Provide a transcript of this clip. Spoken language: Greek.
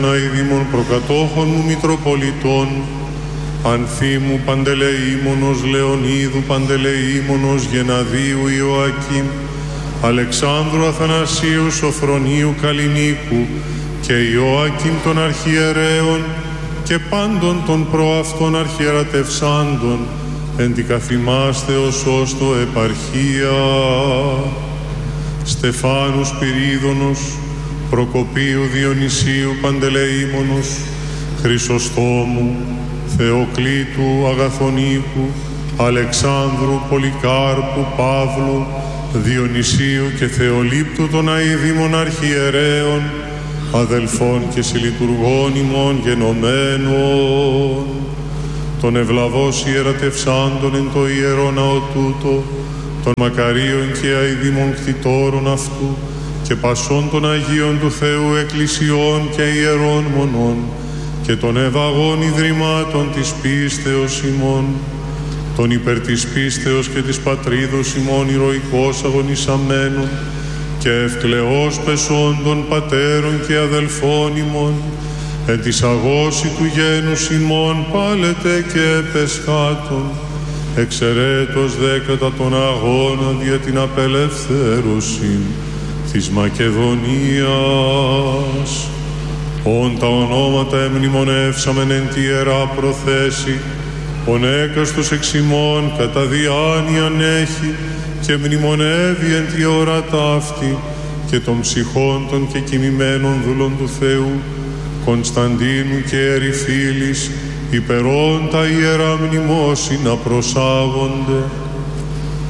αηδήμων προκατόχων μου Μητροπολιτών, Ανθίμου Παντελεήμονος, Λεωνίδου Παντελεήμονος, Γεναδίου Ιωακήμ, Αλεξάνδρου Αθανασίου Σοφρονίου Καλλινίκου και Ιωακήμ των αρχιερέων και πάντων των προαυτών αρχιερατευσάντων, εν τη καθημάστε ως το επαρχία. Στεφάνου Σπυρίδωνος, Προκοπίου Διονυσίου Παντελεήμονος, Χρυσοστόμου, Θεοκλήτου Αγαθονίκου, Αλεξάνδρου Πολυκάρπου Παύλου, Διονυσίου και Θεολύπτου των αηδήμων αρχιερέων, αδελφών και συλλειτουργών ημών γενομένων, των ευλαβώς ιερατευσάντων εν το ιερό ναό τούτο, των μακαρίων και αηδήμων κτητόρων αυτού και πασών των Αγίων του Θεού εκκλησιών και ιερών μονών και των ευαγών ιδρυμάτων της πίστεως ημών, των υπέρ της πίστεως και της πατρίδος ημών ηρωικώς αγωνισαμένων και ευκλαιώς πεσόντων πατέρων και αδελφών ημών, εν της αγώση του γένους ημών πάλετε και επεσχάτων, εξαιρέτως δέκατα των αγώνα δια την απελευθέρωση της Μακεδονίας. Ον τα ονόματα εμνημονεύσαμεν εν τη Ιερά Προθέση, ον έκαστος εξ ημών κατά διάνοιαν έχει και μνημονεύει εν τη ώρα ταύτη και των ψυχών των και κοιμημένων δούλων του Θεού, Κωνσταντίνου και Ερυφίλης, υπερών τα ιερά μνημόσυνα προσάγονται.